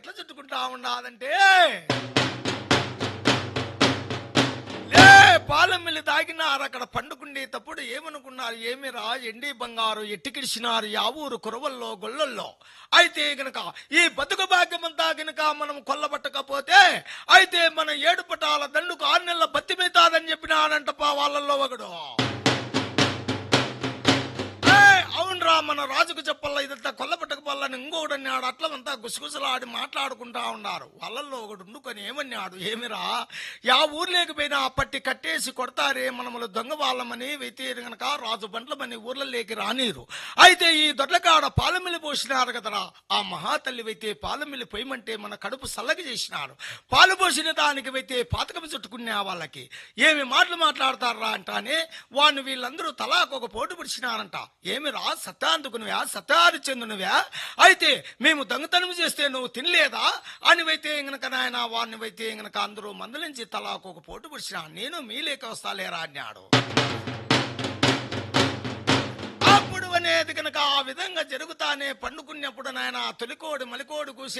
ఎట్లా చుట్టుకుంటా ఉన్నాదంటే, లే పాలమిల్లి తాగినారు. అక్కడ పండుకుండేటప్పుడు ఏమనుకున్నారు, ఏమిరా ఎండి బంగారు ఎట్టికిడిచినారు ఆ ఊరు కురవల్లో గొల్లల్లో. అయితే గనక ఈ బతుకు భాగ్యమంతా గనక మనం కొల్లబట్టకపోతే అయితే మన 7 పటాల దండుకు 6 నెలల బత్తి మీతాదని చెప్పినాడంట వాళ్ళల్లో ఒకడు. అవునరా, మన రాజుకు చెప్పల్లా ఇదంతా కొల్లబట్టకపోవాలని ఇంకొకడు అన్నాడు. అట్లంతా గుసగుసలాడి మాట్లాడుకుంటా ఉన్నారు. వాళ్ళల్లో ఒకడు ఉండుకొని ఏమన్నాడు, ఏమిరా యా ఊర్లోకి పోయినా పట్టి కట్టేసి కొడతారే, మనములు దొంగ వాళ్ళమని అయితే గనక రాజు బండ్లమని ఊర్లలోకి రానీరు. అయితే ఈ దొడ్లకాడ పాలమిల్లి పోసినారు కదరా, ఆ మహాతల్లి అయితే పాలమిల్లి పోయమంటే మన కడుపు సల్లగి చేసినాడు. పాలు పోసిన దానికి అయితే పాతకం చుట్టుకునే వాళ్ళకి ఏమి మాటలు మాట్లాడతారా అంటానే వాడిని వీళ్ళందరూ తలాకొక పోటు పిడిచినారంట. ఏమిరా సత్తాందుకునివా, సత్తారిచెందునువా, అయితే మేము దొంగతనం చేస్తే నువ్వు తినలేదా అనివైతే గనక నాయన వాడినివైతే గనక అందరూ మందలించి తలాకొక పోటు పిడిచినా. నేను మీ లేక వస్తాలేరా అన్నాడు. అప్పుడు అనేది గనక ఆ విధంగా జరుగుతానే పండుకున్నప్పుడు నాయన తొలికోడు మలికోడు కూసి